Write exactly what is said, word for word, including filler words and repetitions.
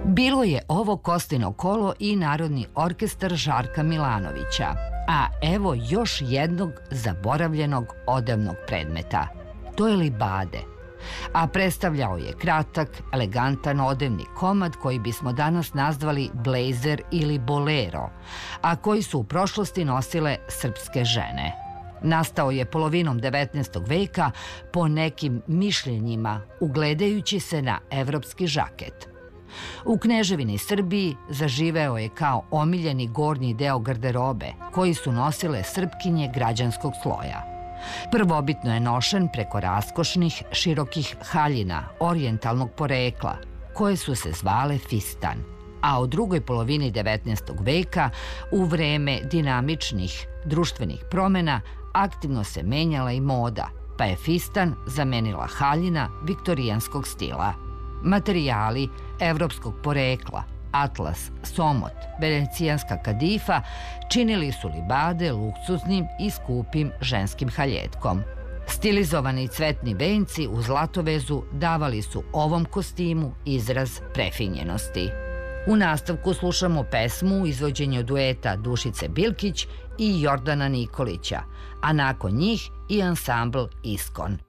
Bilo je ovo Kostino kolo i Narodni orkestar Žarka Milanovića, a evo još jednog zaboravljenog odevnog predmeta. To je libade, a predstavljao je kratak, elegantan odevni komad koji bismo danas nazvali blejzer ili bolero, a koji su u prošlosti nosile srpske žene. Nastao je polovinom devetnaestog veka po nekim mišljenjima, ugledajući se na evropski žaket. U Kneževini Srbiji zaživeo je kao omiljeni gornji deo garderobe koji su nosile Srpkinje građanskog sloja. Prvobitno je nošen preko raskošnih, širokih haljina orijentalnog porekla, koje su se zvale fistan, a u drugoj polovini devetnaestog veka, u vreme dinamičnih društvenih promena, aktivno se menjala i moda, pa je fistan zamenila haljina viktorijanskog stila. Materijali evropskog porekla, atlas, somot, venecijanska kadifa činili su libade luksuznim i skupim ženskim haljetkom. Stilizovani cvetni venci u zlatovezu davali su ovom kostimu izraz prefinjenosti. U nastavku slušamo pesmu u izvođenju dueta Dušice Bilkić i Jordana Nikolića, a nakon njih i ansambl Iskon.